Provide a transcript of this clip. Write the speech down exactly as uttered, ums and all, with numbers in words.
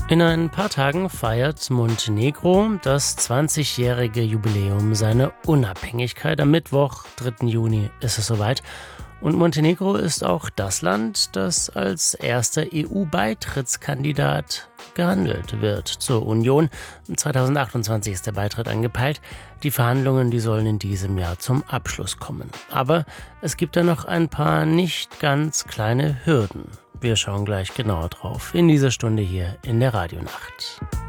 In ein paar Tagen feiert Montenegro das zwanzigjährige Jubiläum seiner Unabhängigkeit. Am Mittwoch, dritten Juni, ist es soweit. Und Montenegro ist auch das Land, das als erster E U-Beitrittskandidat gehandelt wird zur Union. zweitausendachtundzwanzig ist der Beitritt angepeilt. Die Verhandlungen, die sollen in diesem Jahr zum Abschluss kommen. Aber es gibt da noch ein paar nicht ganz kleine Hürden. Wir schauen gleich genauer drauf in dieser Stunde hier in der Radionacht.